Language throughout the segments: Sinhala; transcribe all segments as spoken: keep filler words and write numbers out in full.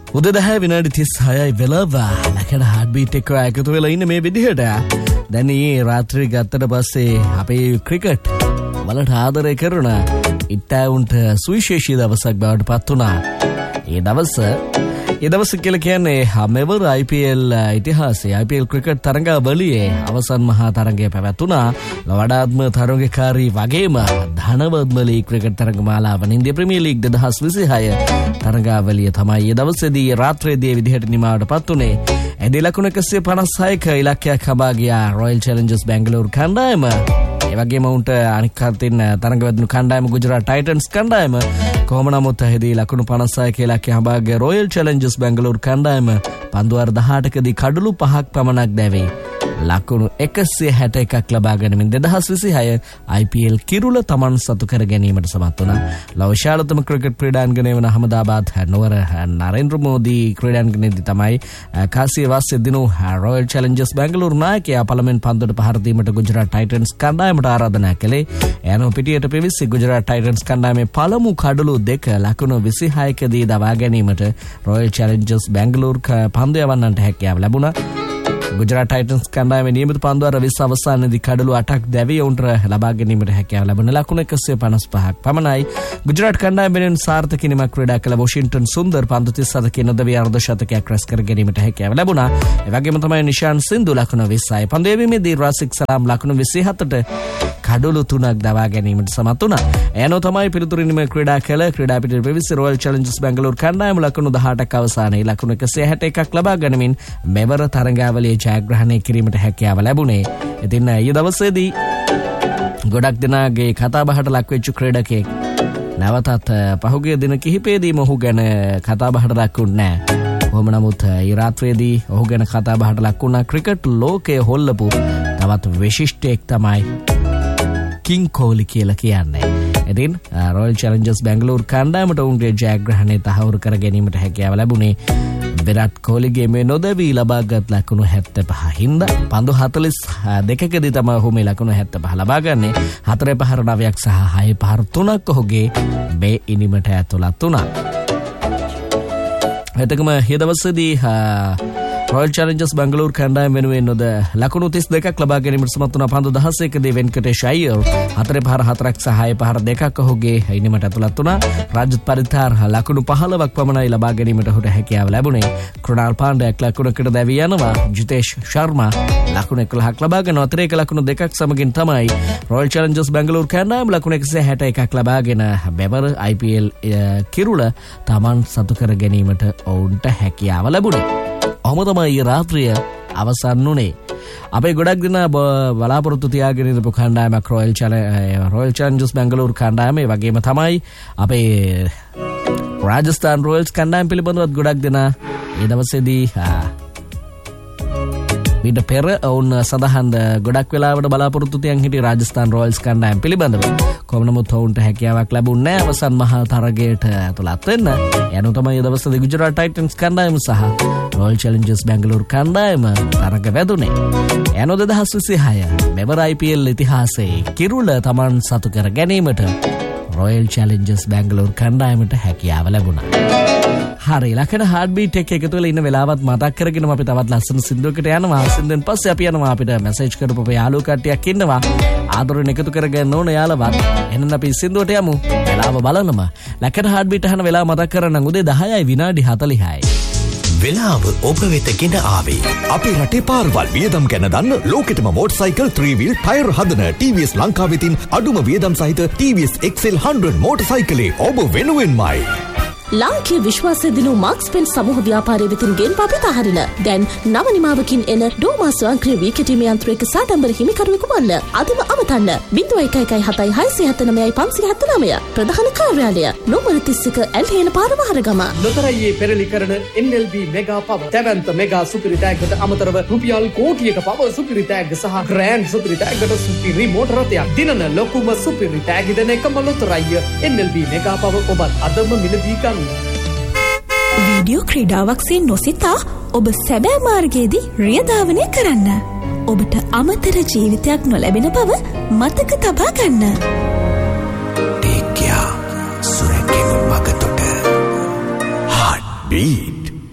උදේ දහය විනාඩි තිස් හයයි වෙලාව ලකඩ හાર્ට්බීට් එක එකතු වෙලා ඉන්න මේ විදිහට. දැන් ඊ රාත්‍රී ගත්තට පස්සේ අපේ ක්‍රිකට් වලට ආදරය කරන ඉට්ටාවුන්ට සුවිශේෂී දවසක් බවට පත් වුණා. ඒ දවස ඒ දවස කියලා කියන්නේ මෙවර I P L ඉතිහාසයේ I P L ක්‍රිකට් තරඟාවලියේ අවසන් මහා තරඟය පැවැත්ුණා. වඩාත්ම තරඟකාරී වගේම ධනවත්ම league cricket තරඟමාලාව India premier league දෙදහස් විසිහය තරඟාවලිය තමයි ඒ දවසේදී රාත්‍රියේදී විදිහට නිමාවට පත් වුණේ. එදී ලකුණු එකසිය පනස් හයක ඉලක්කයක් හඹා ගියා රොයල් චැලෙන්ජර්ස් බැංගලෝර කණ්ඩායම. ඒ වගේම උන්ට අනික් අතින් තරඟ වැදුණු කණ්ඩායම ගුජරාට් ටයිටන්ස් කණ්ඩායම. කොහොම නමුත් එහිදී ලකුණු පනස් හයක ඉලක්කය හඹා ගිය රොයල් චැලෙන්ජර්ස් බැංගලෝර කණ්ඩායම පන්දුවාර දහඅටකදී කඩලු පහක් පමණක් දැවේ ලකුණු එකසිය හැට එකක් ලබා ගැනීමෙන් දෙදහස් විසිහය I P L කිරුළ තමන් සතු කර ගැනීමට සමත් වුණා. ලව විශාලතම ක්‍රිකට් ක්‍රීඩාංගණය වන අහමදාබාද් නුවර නරේන්ද්‍ර මෝදී ක්‍රීඩාංගණයේදී තමයි කාසිය වාසිය දිනු රොයල් චැලෙන්ජර්ස් බැංගලෝර නායකයා පළමුවෙන් පන්දුවට පහර දීමට ගුජරාට් ටයිටන්ස් කණ්ඩායමට ආරාධනා කළේ. එයano පිටියට පිවිසි ගුජරාට් ටයිටන්ස් කණ්ඩායමේ පළමු කඩලු දෙක ලකුණු විසිහයකදී දවා ගැනීමට රොයල් චැලෙන්ජර්ස් බැංගලෝර පන්දු යවන්නට හැකියාව ලැබුණා. ගුජරාට් ටයිටන්ස් කණ්ඩායමේ නියමිත පන්දුවාර විස්ස අවසානයේදී කඩලු අටක් දැවී උන්ට ලබා ගැනීමට හැකියාව ලැබුණ ලකුණු එකසිය පනස් පහක් පමණයි. ගුජරාට් කණ්ඩායමෙන් සාර්ථක කිරීමක් ක්‍රීඩා කළ වොෂින්ටන් සුන්දර් පන්දු තිස් හතකින් නොදවී අර්ධ ශතකයක් රැස් කර ගැනීමට හැකියාව ලැබුණා. ඒ වගේම තමයි නිෂාන් සින්දු ලකුණු විස්සයි. පන්දු යැවීමේදී රාසික් සලාම් ලකුණු විසිහතට කඩලු තුනක් දවා ගැනීමට සමත් වුණා. එයano තමයි පිළිතුරින්ම ක්‍රීඩා කළ ක්‍රීඩා පිටියට පිවිසි රොයල් චැලෙන්ජර්ස් බැංගලෝර කණ්ඩායම ලකුණු දහඅටක අවසානයේ ලකුණු එකසිය හැට එකක් ලබා ගැනීමෙන් මෙවර තරඟාවලියේ ජයග්‍රහණය කිරීමට හැකියාව ලැබුණේ. ඉතින් ඊයේ දවසේදී ගොඩක් දෙනාගේ කතාබහට ලක්වෙච්ච ක්‍රීඩකයෙක් නැවතත් පහුගිය දින කිහිපයේදීම ඔහු ගැන කතාබහට ලක්ුන්නේ නැහැ. කොහොම නමුත් ඊ රාත්‍රියේදී ඔහු ගැන කතාබහට ලක්ුණා ක්‍රිකට් ලෝකයේ හොල්ලපු තවත් විශිෂ්ටයෙක් තමයි කිං කෝලි කියලා කියන්නේ. ඉතින් රොයල් චැලෙන්ජර්ස් බැංගලෝර කණ්ඩායමට උන්ගේ ජයග්‍රහණය තහවුරු කර ගැනීමට හැකියාව ලැබුණේ විරාට් කෝලිගේ මේ නොදැවී ලබාගත් ලකුණු හැත්තෑ පහ හින්දා. පන්දු හතළිස් දෙකකදී තමයි ඔහු මේ ලකුණු හැත්තෑ පහ ලබා ගන්නේ. හතරේ පහර නවයක් සහ හයේ පහර තුනක් ඔහුගේ මේ ඉනිමට ඇතුළත් වුණා. එතකම ඊ දවසේදී රොයල් චැලෙන්ජර්ස් බැංගලෝර කණ්ඩායම වෙනුවෙන් නොද ලකුණු තිස් දෙකක් ලබා ගැනීමට සමත් වුණා. පන්දු දහසකදී වෙන්කටේෂ් අයියර් හතරේ පහර හතරක් සහ හයේ පහර දෙකක් ඔහුගේ ඉනිමට ඇතුළත් වුණා. රාජත් පරිතාර් ලකුණු පහළොවක් පමණයි ලබා ගැනීමට ඔහුට හැකියාව ලැබුණේ. කෘණාල් පාණ්ඩයක් ලකුණකට දැවී යනවා. ජිතේෂ් ශර්මා ලකුණු එකොළහක් ලබා ගන්නවා. අතිරේක ලකුණු දෙකක් සමගින් තමයි රොයල් චැලෙන්ජර්ස් බැංගලෝර කණ්ඩායම ලකුණු එකසිය හැට එකක් ලබාගෙන මෙවර I P L කිරුළ තමන් සතු කර ගැනීමට ඔවුන්ට හැකියාව ලැබුණේ. ඔහොම තමයි රාත්‍රිය අවසන් වුණේ. අපේ ගොඩක් දෙනා බලාපොරොත්තු තියාගෙන ඉඳපු කණ්ඩායමක් රොයල් රොයල් චැලෙන්ජර්ස් බැංගලෝර කණ්ඩායම. ඒ වගේම තමයි අපේ රාජස්ථාන් රොයල්ස් කණ්ඩායම පිළිබඳවත් ගොඩක් දෙනා ඒ දවසේදී ඊට පෙර ඔවුන් සඳහන් ගොඩක් වෙලාවට බලාපොරොත්තු තියන් හිටියේ රාජස්ථාන් රොයල්ස් කණ්ඩායම පිළිබඳව. කොහොම නමුත් ඔවුන්ට හැකියාවක් ලැබුණේ නැහැ අවසන් මහා තරගයට ඇතුළත් වෙන්න. එනු තමයි දවසේදී ගුජරාට් ටයිටන්ස් කණ්ඩායම සහ රොයල් චැලෙන්ජර්ස් බැංගලෝර කණ්ඩායම තරග වැදුනේ. එනු දෙදහස් විසිහය මෙවර I P L ඉතිහාසයේ කිරුළ තමන් සතු කර ගැනීමට රොයල් චැලෙන්ජර්ස් බැංගලෝර කණ්ඩායමට හැකියාව ලැබුණා. හරි ලකන හાર્ට්බීට් එක එකතු වෙලා ඉන්න වෙලාවත් මතක් කරගෙන අපි තවත් ලස්සන සින්දුවකට යනවා. සින්දුවෙන් පස්සේ අපි යනවා අපිට මැසේජ් කරපු අපේ යාළුවෝ කට්ටියක් ඉන්නවා. ආදරෙන් එකතු කරගන්න ඕන යාළුවා. එහෙනම් අපි සින්දුවට යමු. වෙලාව බලනම ලකන හાર્ට්බීට් අහන වෙලාව මතක් කරගන්න උදේ දහයයි විනාඩි හතළිහයි. වෙලාව ඔබ වෙත ගෙන ආවේ අපේ රටේ පාරවල් වියදම් ගැන දන්න ලෝකෙටම මෝටර්සයිකල් ත්‍රී වීල් ටයර් හදන T V S ලංකාව වෙතින් අඩුම වියදම් සහිත T V S X L හන්ඩ්‍රඩ් මෝටර්සයිකලේ ඔබ වෙනුවෙන්මයි. ලාංකීය විශ්වාසය දිනු මාක්ස් පෙන් සමූහ ව්‍යාපාරයේ වෙතින් ගෙන් පපිත හරින දැන් නව නිමාවකින් එන ඩෝමා ස්වයංක්‍රීය වී කැටීමේ යන්ත්‍රයක සාඩම්බර හිමිකරුවෙකු වන්න අදම අමතන්න ज़ीरो एक एक हताई හයසිය හත නවයයි පන්සිය හත නවය ප්‍රධාන කාර්යාලය නෝමර තිස් එක ඇල්හේන පාරවහරගම ලොතරැයියේ පෙරලි කරන N L B මෙගා පව දැවැන්ත මෙගා සුපිරි ටැග්ගට අමතරව රුපියල් කෝටියක පව සුපිරි ටැග් සහ ග්‍රෑන්ඩ් සුපිරි ටැග්ගට සුපිරි මෝටර රථයක් දිනන ලොකුම සුපිරි ටැග් දෙන එකම ලොතරැයිය N L B මෙගා පව ඔබත් අදම මිලදී ගන්න. වීඩියෝ ක්‍රීඩාවක් සේ නොසිතා ඔබ සැබෑ මාර්ගයේදී රියදාවනය කරන්න. ඔබට අමතර ජීවිතයක් නොලැබෙන බව මතක තබා ගන්න. ටේක්යා සුරකින් මගතොට හાર્ට්බීට්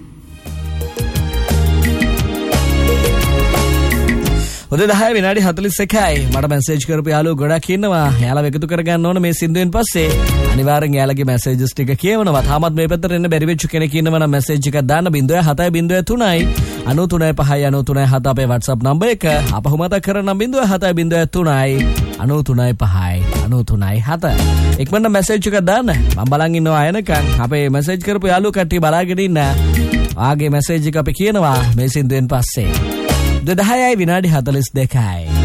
උදේ දහය විනාඩි හතළිස් එකයි මට මැසේජ් කරපු යාළුවෝ ගොඩක් ඉන්නවා. යාළුවා එකතු කරගන්න ඕන මේ සින්දුවෙන් පස්සේ. අනිවාර්යෙන් යාළුවගේ මැසේජස් ටික කියවනවා. තාමත් මේ පැත්තට එන්න බැරි වෙච්ච කෙනෙක් ඉන්නවා නම් මැසේජ් එකක් දාන්න zero seven zero තුනයි අනූ තුනයි පහයි අනූ තුනයි හත අපේ WhatsApp නම්බර් එක. අපහු මතක් කරනම් zero seven zero තුනයි අනූ තුනයි පහයි අනූ තුනයි හත. ඉක්මනට මැසේජ් එකක් දාන්න. මම බලන් ඉන්නවා අයනකන් අපේ මැසේජ් කරපු යාළුවෝ කට්ටිය බලාගෙන ඉන්න. ආගේ මැසේජ් එක අපි කියනවා මේ සින්දුවෙන් පස්සේ. දහයයි විනාඩි හතළිස් දෙකයි.